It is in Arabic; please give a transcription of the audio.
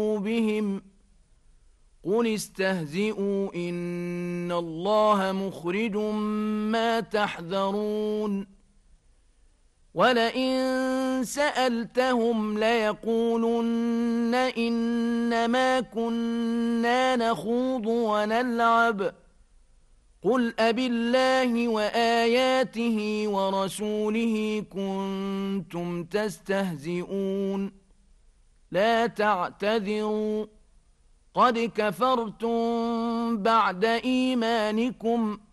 بهم قل استهزئوا إن الله مخرج ما تحذرون ولئن سألتهم ليقولن إنما كنا نخوض ونلعب قل أبالله وآياته ورسوله كنتم تستهزئون لا تعتذروا قد كفرتم بعد إيمانكم